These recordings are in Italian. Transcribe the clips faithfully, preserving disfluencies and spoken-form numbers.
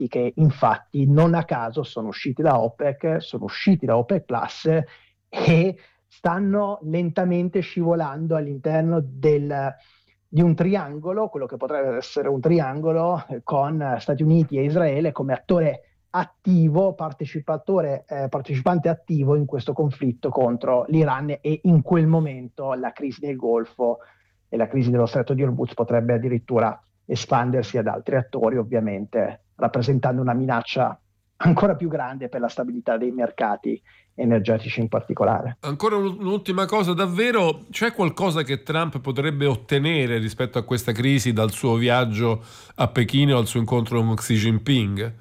fatti che infatti non a caso sono usciti da OPEC, sono usciti da OPEC Plus e stanno lentamente scivolando all'interno del, di un triangolo, quello che potrebbe essere un triangolo con Stati Uniti e Israele come attore attivo, partecipatore, eh, partecipante attivo in questo conflitto contro l'Iran, e in quel momento la crisi del Golfo e la crisi dello Stretto di Hormuz potrebbe addirittura espandersi ad altri attori, ovviamente rappresentando una minaccia ancora più grande per la stabilità dei mercati energetici in particolare. Ancora un'ultima cosa, davvero c'è qualcosa che Trump potrebbe ottenere rispetto a questa crisi dal suo viaggio a Pechino, al suo incontro con Xi Jinping?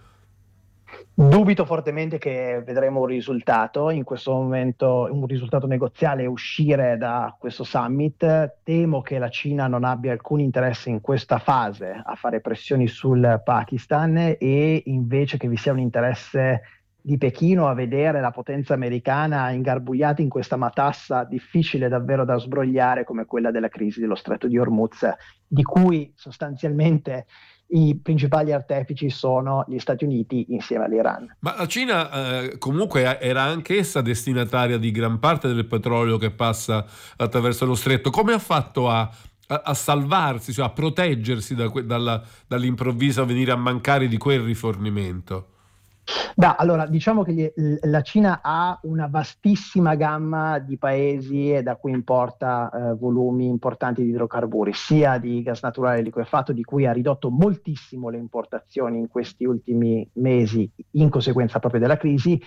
Dubito fortemente che vedremo un risultato in questo momento, un risultato negoziale, uscire da questo summit. Temo che la Cina non abbia alcun interesse in questa fase a fare pressioni sul Pakistan, e invece che vi sia un interesse di Pechino a vedere la potenza americana ingarbugliata in questa matassa difficile davvero da sbrogliare come quella della crisi dello Stretto di Hormuz, di cui sostanzialmente i principali artefici sono gli Stati Uniti insieme all'Iran. Ma la Cina eh, comunque era anche essa destinataria di gran parte del petrolio che passa attraverso lo stretto. Come ha fatto a, a, a salvarsi, cioè a proteggersi da, dalla, dall'improvviso venire a mancare di quel rifornimento? Da, allora, diciamo che gli, la Cina ha una vastissima gamma di paesi e da cui importa eh, volumi importanti di idrocarburi, sia di gas naturale liquefatto, di cui ha ridotto moltissimo le importazioni in questi ultimi mesi in conseguenza proprio della crisi,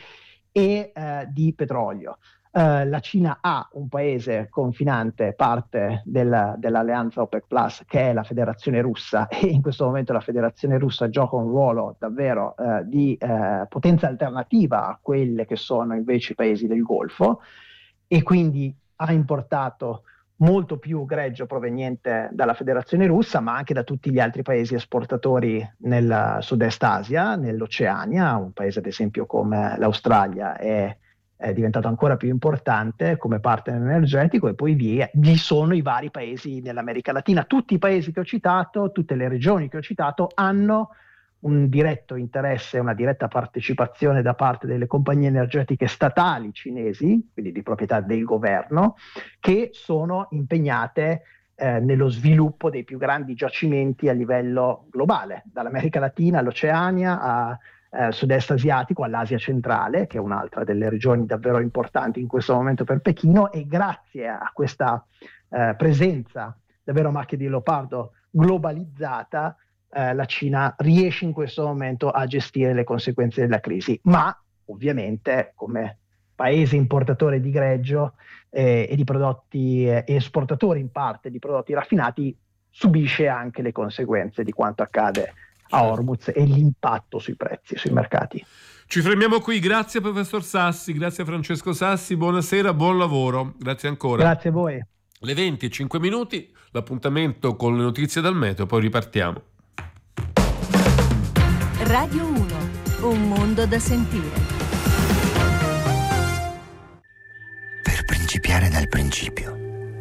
e eh, di petrolio. Uh, la Cina ha un paese confinante, parte della, dell'alleanza OPEC Plus, che è la Federazione Russa, e in questo momento la Federazione Russa gioca un ruolo davvero uh, di uh, potenza alternativa a quelle che sono invece i paesi del Golfo, e quindi ha importato molto più greggio proveniente dalla Federazione Russa, ma anche da tutti gli altri paesi esportatori nel Sud-Est Asia, nell'Oceania, un paese ad esempio come l'Australia è è diventato ancora più importante come partner energetico, e poi vi, vi sono i vari paesi nell'America Latina. Tutti i paesi che ho citato, tutte le regioni che ho citato hanno un diretto interesse, una diretta partecipazione da parte delle compagnie energetiche statali cinesi, quindi di proprietà del governo, che sono impegnate eh, nello sviluppo dei più grandi giacimenti a livello globale, dall'America Latina all'Oceania a Eh, sud-est asiatico, all'Asia centrale, che è un'altra delle regioni davvero importanti in questo momento per Pechino, e grazie a questa eh, presenza davvero a macchia di leopardo globalizzata, eh, la Cina riesce in questo momento a gestire le conseguenze della crisi, ma ovviamente come paese importatore di greggio eh, e di prodotti, eh, esportatore in parte di prodotti raffinati, subisce anche le conseguenze di quanto accade a Hormuz e l'impatto sui prezzi, sui mercati. Ci fermiamo qui, grazie professor Sassi, grazie Francesco Sassi, buonasera, buon lavoro, grazie ancora. Grazie a voi. Le venti e cinque minuti, l'appuntamento con le notizie dal meteo, poi ripartiamo. Radio uno, un mondo da sentire. Per principiare dal principio.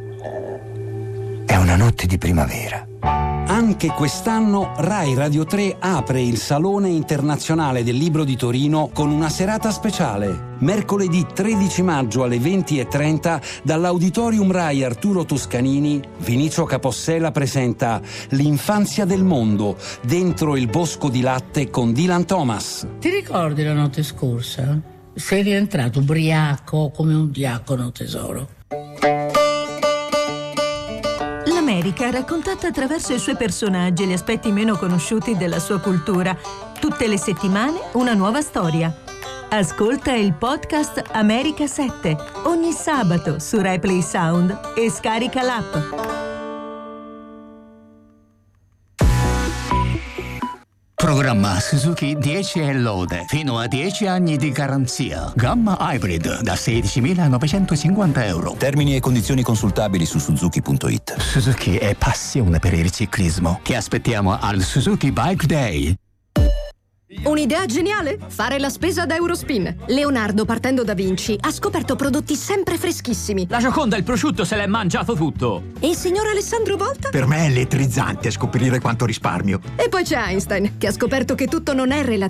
È una notte di primavera. Anche quest'anno Rai Radio tre apre il Salone Internazionale del Libro di Torino con una serata speciale. Mercoledì tredici maggio alle venti e trenta dall'Auditorium Rai Arturo Toscanini, Vinicio Capossela presenta L'infanzia del mondo, dentro il bosco di latte con Dylan Thomas. Ti ricordi la notte scorsa? Sei rientrato ubriaco come un diacono, tesoro. L'America raccontata attraverso i suoi personaggi e gli aspetti meno conosciuti della sua cultura. Tutte le settimane una nuova storia. Ascolta il podcast America sette ogni sabato su Rai Play Sound e scarica l'app. Programma Suzuki dieci e lode, fino a dieci anni di garanzia. Gamma Hybrid da sedicimilanovecentocinquanta euro. Termini e condizioni consultabili su suzuki punto it. Suzuki è passione per il ciclismo. Ti aspettiamo al Suzuki Bike Day. Un'idea geniale? Fare la spesa da Eurospin. Leonardo, partendo da Vinci, ha scoperto prodotti sempre freschissimi. La Gioconda, il prosciutto, se l'è mangiato tutto. E il signor Alessandro Volta? Per me è elettrizzante scoprire quanto risparmio. E poi c'è Einstein, che ha scoperto che tutto non è relativo.